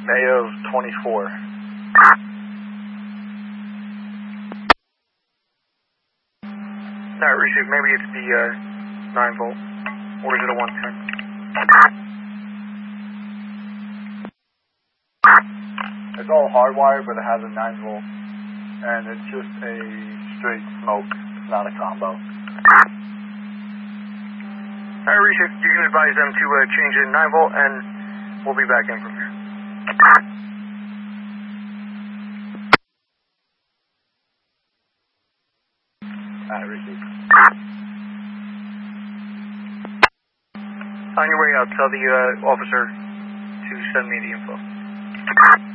May of 24. Alright, receive. Maybe it's the 9 volt. Or is it a 110? It's all hardwired, but it has a 9 volt. And it's just a straight smoke. It's not a combo. Alright, receive. You can advise them to change it to 9 volt, and we'll be back in from here. Alright, receive. On your way out, tell the officer to send me the info.